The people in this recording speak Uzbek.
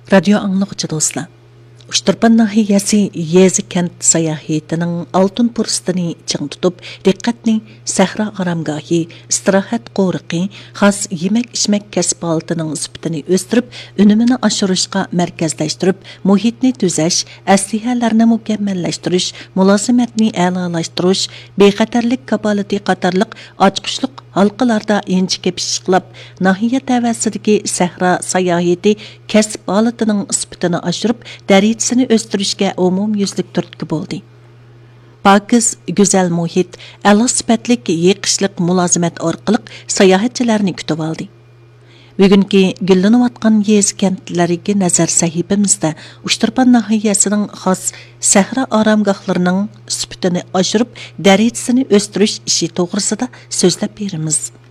Radio anlıqçı dostlar. Ushturpan nahiyasi yezi kent sayahiyetining oltin fursatini ching tutib, diqqatni sahra aramgohi, istirohat qo'riqi, xos yemak-ichmak kasb holatining sifatini o'stirib, unumini oshirishga markazlashtirib, muhitni tuzash, aslihalarni mukammallashtirish, mulozimatni a'lolashtirish, bexatarlik kapolati qatorliq ochqishliq halqalarda inchike pishqilab, nahiya tavasidagi sahra sayohati kasb holatining sifatini oshirib, darajasini o'stirishga umumyuzlik turtki bo'ldi. Pakiz, go'zal muhit, a'lo sifatlik yiqishliq mulozimat orqali sayohatchilarni kutib oldi. Bugungi gullanayotgan yez kentlariga nazar sahifamizda Ushturpan nahiyasining xos sahra oromgohlarining sifatini oshirib, darajasini o'stirish ishi to'g'risida so'zlab beramiz.